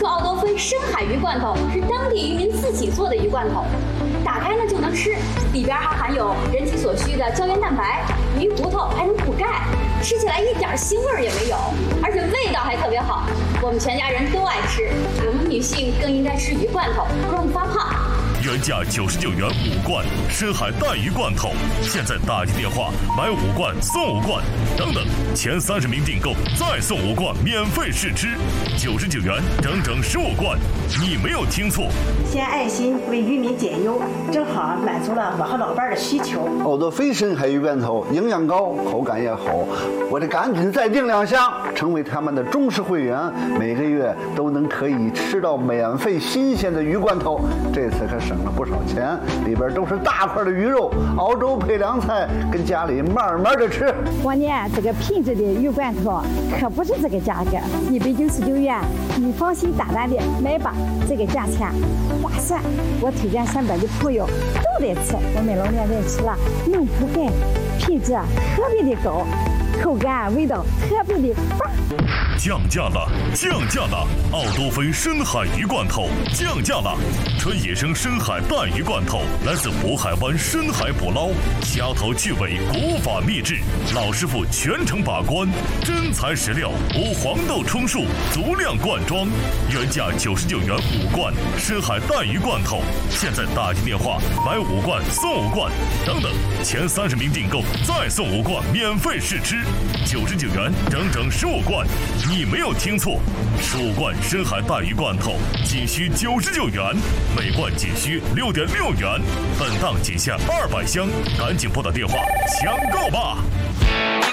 说奥多菲深海鱼罐头是当地渔民自己做的鱼罐头，打开呢就能吃，里边还含有人体所需的胶原蛋白，鱼骨头还能补钙，吃起来一点腥味也没有，而且味道还特别好，我们全家人都爱吃，我们女性更应该吃鱼罐头，不容易发胖。 原价99元5罐深海带鱼罐头，现在打进电话买5罐送5罐，等等，前30名订购再送5罐免费试吃，99元整整15罐，你没有听错。 献爱心为渔民减忧，正好满足了我和老伴的需求。 奥多菲深海鱼罐头营养高，口感也好，我得赶紧再订2箱，成为他们的忠实会员，每个月都能可以吃到免费新鲜的鱼罐头。这次可省了不少钱，里边都是大块的鱼肉，熬粥配凉菜，跟家里慢慢的吃。 我呢，这个品质的鱼罐头可不是这个价格，199元，你放心大胆的买吧，这个价钱划算。我推荐身边的朋友都得吃，我们老年人吃了能补钙，品质特别的高，口感味道特别的棒。 降价了，降价了！奥多菲深海鱼罐头降价了，纯野生深海带鱼罐头来自渤海湾深海捕捞，掐头去尾，古法秘制，老师傅全程把关，真材实料，无黄豆充数，足量灌装，原价99元5罐深海带鱼罐头，现在打进电话买5罐送5罐，等等，前30名订购再送5罐免费试吃，99元整整15罐。你没有听错，15罐深海带鱼罐头仅需99元，每罐仅需6.6元，本档仅限200箱，赶紧拨打电话抢购吧！